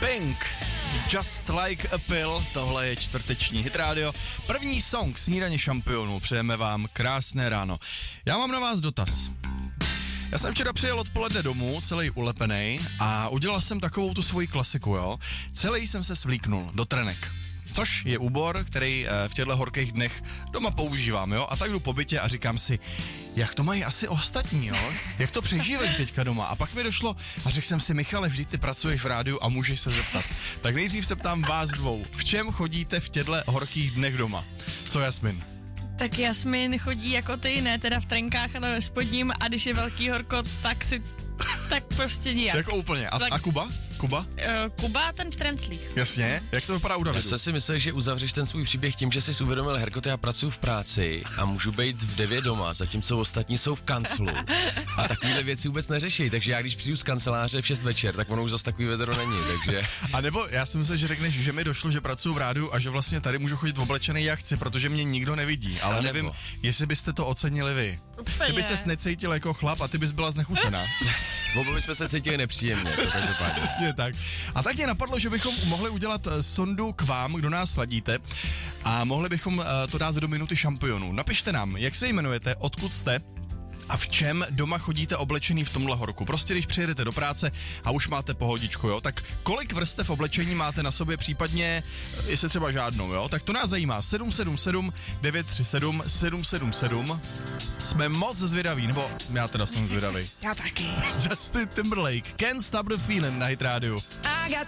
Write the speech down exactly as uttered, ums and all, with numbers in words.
Pink, Just Like a Pill, tohle je čtvrteční Hit Radio. První song Snídaně šampionů, přejeme vám krásné ráno. Já mám na vás dotaz. Já jsem včera přijel odpoledne domů, celý ulepenej a udělal jsem takovou tu svoji klasiku, jo. Celý jsem se svlíknul do trenek. Což je úbor, který v těchto horkých dnech doma používám, jo. A tak jdu po bytě a říkám si, jak to mají asi ostatní, jo? Jak to přežívají teďka doma? A pak mi došlo a řekl jsem si, Michale, vždyť ty pracuješ v rádiu a můžeš se zeptat. Tak nejdřív se ptám vás dvou, v čem chodíte v těchto horkých dnech doma? Co, Jasmin? Tak Jasmin chodí jako ty, ne teda v trenkách, ale ve spodním, a když je velký horko, tak si, tak prostě nijak. Jako úplně. A, tak, a Kuba? Kuba? Uh, Kuba, ten v trenclích. Jasně. Jak to vypadá u Davidu? Já jsem si myslel, že uzavřeš ten svůj příběh tím, že jsi uvědomil, Herko, já pracuji v práci a můžu být v devět doma, zatímco ostatní jsou v kanclu. A takovéhle věci vůbec neřeší, takže já když přijdu z kanceláře v šest večer, tak ono už zase takový vedro není, takže... A nebo já si myslím, že řekneš, že mi došlo, že pracuji v rádiu a že vlastně tady můžu chodit oblečený jak chci, protože mě nikdo nevidí, ale nevím, jestli byste to ocenili vy. Úplně. Ty by ses necítil jako chlap a ty bys byla znechucená. Oba bychom se cítili nepříjemně, to každopádně. Přesně tak. A tak mě napadlo, že bychom mohli udělat sondu k vám, kdo nás sladíte, a mohli bychom to dát do minuty šampionů. Napište nám, jak se jmenujete, odkud jste a v čem doma chodíte oblečený v tomhle horku. Prostě když přijedete do práce a už máte pohodičku, jo, tak kolik vrstev oblečení máte na sobě, případně jestli třeba žádnou, jo, tak to nás zajímá. sedm sedm sedm devět tři sedm sedm sedm sedm. Jsme moc zvědaví, nebo já teda jsem zvědavý. Já taky. Justin Timberlake, Can't Stop the Feeling na Hit Radio.